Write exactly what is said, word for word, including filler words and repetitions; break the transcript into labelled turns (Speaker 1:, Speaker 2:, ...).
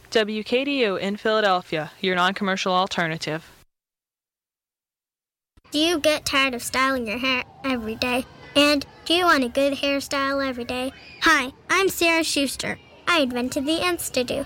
Speaker 1: W K D U in Philadelphia, your non-commercial alternative.
Speaker 2: Do you get tired of styling your hair every day? And do you want a good hairstyle every day? Hi, I'm Sarah Schuster. I invented the Insta-Do.